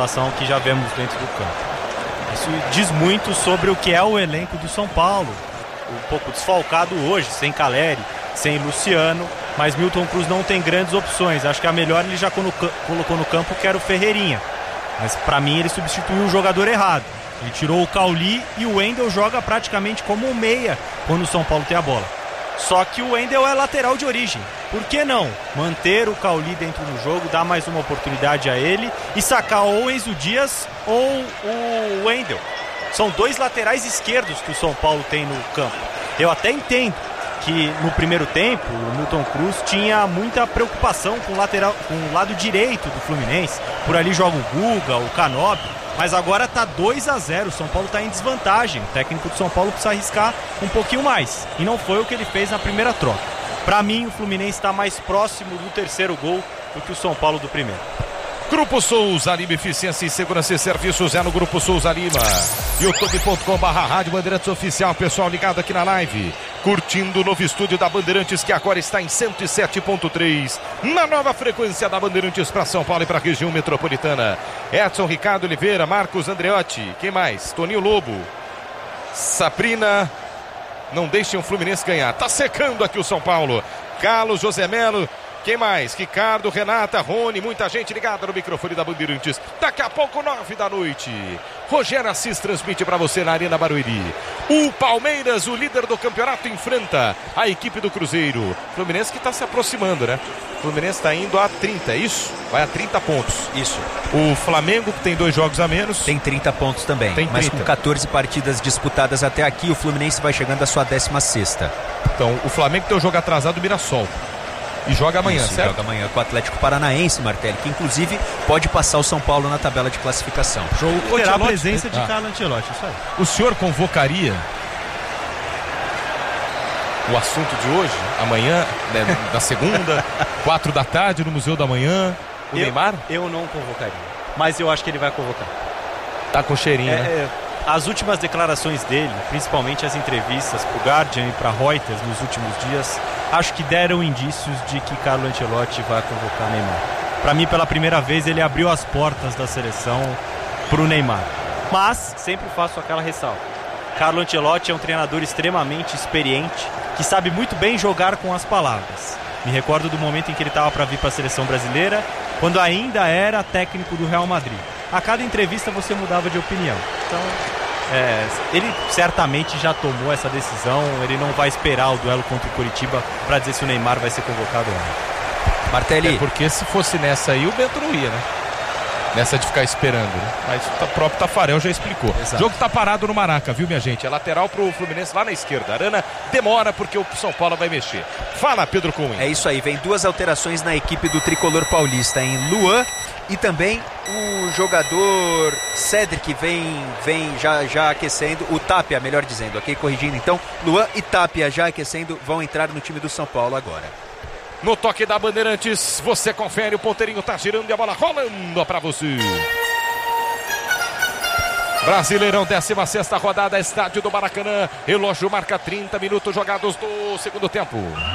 relação ao que já vemos dentro do campo. Isso diz muito sobre o que é o elenco do São Paulo, um pouco desfalcado hoje, sem Caleri, sem Luciano, mas Milton Cruz não tem grandes opções. Acho que a melhor ele já colocou no campo, que era o Ferreirinha, mas para mim ele substituiu o jogador errado. Ele tirou o Cauli e o Wendel joga praticamente como um meia quando o São Paulo tem a bola. Só que o Wendel é lateral de origem. Por que não manter o Cauli dentro do jogo, dar mais uma oportunidade a ele e sacar ou o Enzo Dias ou o Wendel? São dois laterais esquerdos que o São Paulo tem no campo. Eu até entendo que no primeiro tempo o Milton Cruz tinha muita preocupação com o lado direito do Fluminense. Por ali joga o Guga, o Canóbio. Mas agora está 2-0, o São Paulo está em desvantagem. O técnico do São Paulo precisa arriscar um pouquinho mais. E não foi o que ele fez na primeira troca. Para mim, o Fluminense está mais próximo do terceiro gol do que o São Paulo do primeiro. Grupo Souza Lima, eficiência em segurança e serviços é no Grupo Souza Lima. youtube.com/Rádio Bandeirantes Oficial. Pessoal ligado aqui na live, curtindo o novo estúdio da Bandeirantes, que agora está em 107.3, na nova frequência da Bandeirantes para São Paulo e para a região metropolitana. Edson Ricardo Oliveira, Marcos Andreotti, quem mais? Toninho Lobo, Sabrina. Não deixem o Fluminense ganhar. Tá secando aqui o São Paulo. Carlos José Melo. Quem mais? Ricardo, Renata, Rony, muita gente ligada no microfone da Bandeirantes. Daqui a pouco, 9 da noite. Rogério Assis transmite para você na Arena Barueri. O Palmeiras, o líder do campeonato, enfrenta a equipe do Cruzeiro. Fluminense que está se aproximando, né? O Fluminense está indo a 30, é isso? Vai a 30 pontos. Isso. O Flamengo, que tem 2 jogos a menos, tem 30 pontos também. Tem 30. Mas com 14 partidas disputadas até aqui, o Fluminense vai chegando à sua 16ª. Então, o Flamengo tem o jogo atrasado do Mirassol. E joga amanhã, isso, certo? Joga amanhã com o Atlético Paranaense, Martelli, que inclusive pode passar o São Paulo na tabela de classificação. Jogo que terá a Ancelotti, presença de Carlo Ancelotti, isso aí. O senhor convocaria o assunto de hoje, amanhã, né, da segunda, 4 da tarde, no Museu da Manhã, o Neymar? Eu não convocaria, mas eu acho que ele vai convocar. Tá com cheirinho, né? As últimas declarações dele, principalmente as entrevistas para o Guardian e para Reuters nos últimos dias, acho que deram indícios de que Carlo Ancelotti vai convocar Neymar. Para mim, pela primeira vez, ele abriu as portas da seleção para o Neymar. Mas sempre faço aquela ressalva. Carlo Ancelotti é um treinador extremamente experiente, que sabe muito bem jogar com as palavras. Me recordo do momento em que ele estava para vir para a seleção brasileira, quando ainda era técnico do Real Madrid. A cada entrevista você mudava de opinião. Então, ele certamente já tomou essa decisão. Ele não vai esperar o duelo contra o Coritiba para dizer se o Neymar vai ser convocado ou não. Martelli. Porque se fosse nessa aí, o Bento não ia, né? Nessa de ficar esperando, né? Mas o próprio Tafarel já explicou. Exato. O jogo tá parado no Maraca, viu, minha gente? É lateral pro Fluminense lá na esquerda. Arana demora porque o São Paulo vai mexer. Fala, Pedro Cunha. É isso aí, vem 2 alterações na equipe do Tricolor Paulista, em Luan e também o jogador Cedric vem já aquecendo, o Tapia, melhor dizendo, ok? Corrigindo então, Luan e Tapia já aquecendo, vão entrar no time do São Paulo agora. No toque da Bandeirantes, você confere, o ponteirinho tá girando e a bola rolando pra você. Brasileirão, 16ª rodada, estádio do Maracanã. Relógio marca 30 minutos jogados do segundo tempo.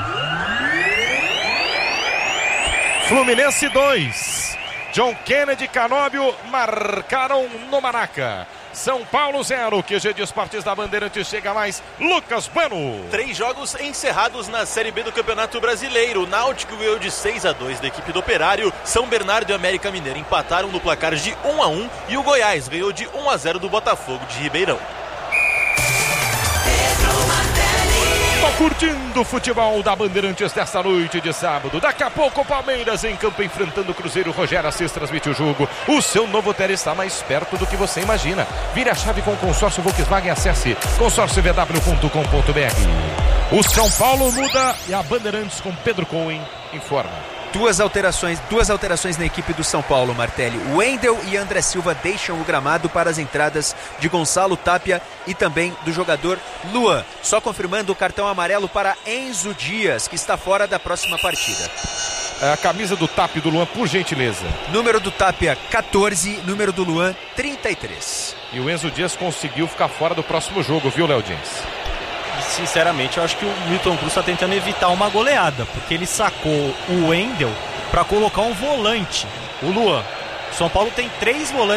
Fluminense 2. John Kennedy e Canóbio marcaram no Maraca. São Paulo 0, QG de Esportes da Bandeirantes chega mais, Lucas Bueno. 3 jogos encerrados na Série B do Campeonato Brasileiro. O Náutico ganhou de 6-2 da equipe do Operário. São Bernardo e América Mineiro empataram no placar de 1-1 e o Goiás ganhou de 1-0 do Botafogo de Ribeirão. Tô curtindo o futebol da Bandeirantes desta noite de sábado. Daqui a pouco o Palmeiras em campo enfrentando o Cruzeiro. Rogério Assis transmite o jogo. O seu novo hotel está mais perto do que você imagina. Vire a chave com o consórcio Volkswagen. Acesse consórciovw.com.br. O São Paulo muda e a Bandeirantes com Pedro Cohen informa. Duas alterações na equipe do São Paulo, Martelli. Wendel e André Silva deixam o gramado para as entradas de Gonçalo Tapia e também do jogador Luan. Só confirmando o cartão amarelo para Enzo Dias, que está fora da próxima partida. A camisa do Tapia e do Luan, por gentileza. Número do Tapia, 14. Número do Luan, 33. E o Enzo Dias conseguiu ficar fora do próximo jogo, viu, Léo Dins? Sinceramente, eu acho que o Milton Cruz está tentando evitar uma goleada, porque ele sacou o Wendel para colocar um volante, o Luan. O São Paulo tem 3 volantes